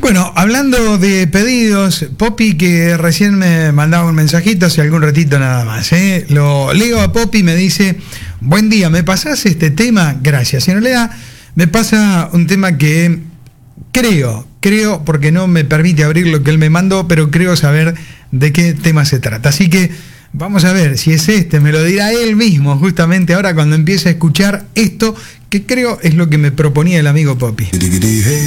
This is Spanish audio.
Bueno, hablando de pedidos, Poppy, que recién me mandaba un mensajito hace algún ratito nada más, lo leo a Poppy, me dice: buen día, ¿me pasás este tema? Gracias. Y en realidad me pasa un tema que creo, porque no me permite abrir lo que él me mandó, pero creo saber de qué tema se trata. Así que vamos a ver si es este, me lo dirá él mismo justamente ahora cuando empiece a escuchar esto, que creo es lo que me proponía el amigo Poppy.